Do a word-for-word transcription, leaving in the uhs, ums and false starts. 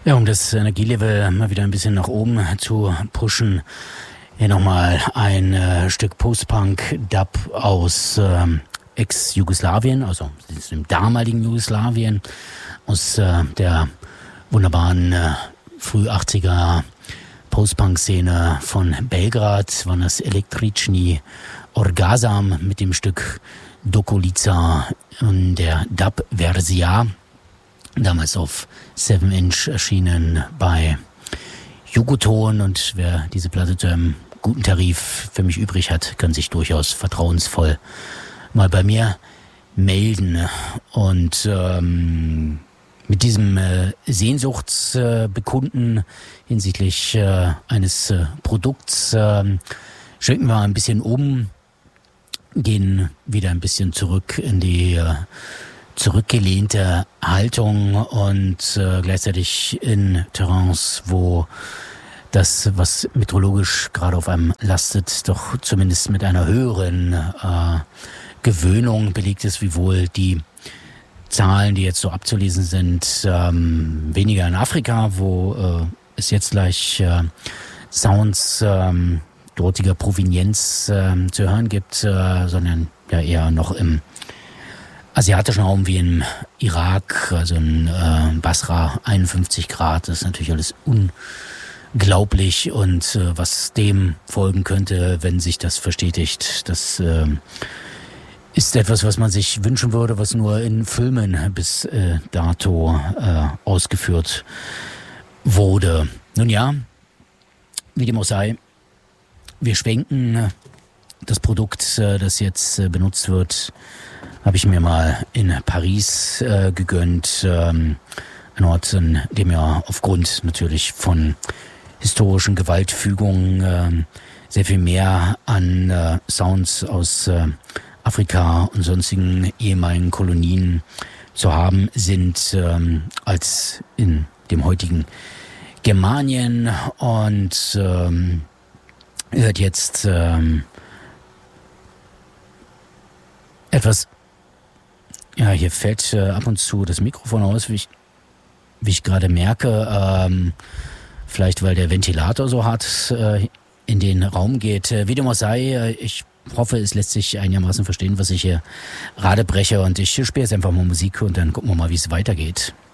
Ja, um das Energielevel mal wieder ein bisschen nach oben zu pushen, hier nochmal ein äh, Stück Post-Punk-Dub aus äh, Ex-Jugoslawien, also dem damaligen Jugoslawien, aus äh, der wunderbaren äh, Früh-achtziger Post-Punk-Szene von Belgrad, waren das Električni Orgazam mit dem Stück Dokolica in der Dub-Verzia, damals auf seven inch erschienen bei Jugoton, und wer diese Platte zu einem guten Tarif für mich übrig hat, kann sich durchaus vertrauensvoll mal bei mir melden. Und ähm, mit diesem äh, Sehnsuchtsbekunden äh, hinsichtlich äh, eines äh, Produkts äh, schwenken wir ein bisschen um, gehen wieder ein bisschen zurück in die äh, zurückgelehnte Haltung und äh, gleichzeitig in Terrains, wo das, was meteorologisch gerade auf einem lastet, doch zumindest mit einer höheren äh, Gewöhnung belegt ist, wiewohl die Zahlen, die jetzt so abzulesen sind, ähm, weniger in Afrika, wo äh, es jetzt gleich äh, Sounds ähm, dortiger Provenienz äh, zu hören gibt, äh, sondern ja eher noch im asiatischen Raum wie im Irak, also in äh, Basra, einundfünfzig Grad, das ist natürlich alles unglaublich, und äh, was dem folgen könnte, wenn sich das verstetigt, das äh, ist etwas, was man sich wünschen würde, was nur in Filmen bis äh, dato äh, ausgeführt wurde. Nun ja, wie dem auch sei, wir schwenken. Das Produkt, äh, das jetzt äh, benutzt wird, habe ich mir mal in Paris äh, gegönnt. Ähm, ein Ort, in dem ja aufgrund natürlich von historischen Gewaltfügungen äh, sehr viel mehr an äh, Sounds aus äh, Afrika und sonstigen ehemaligen Kolonien zu haben sind, ähm, als in dem heutigen Germanien. Und ähm, hört jetzt ähm, etwas, ja, hier fällt äh, ab und zu das Mikrofon aus, wie ich, wie ich gerade merke, ähm, vielleicht weil der Ventilator so hart äh, in den Raum geht. Äh, wie dem auch sei, äh, ich hoffe, es lässt sich einigermaßen verstehen, was ich hier gerade breche, und ich spiele jetzt einfach mal Musik und dann gucken wir mal, wie es weitergeht.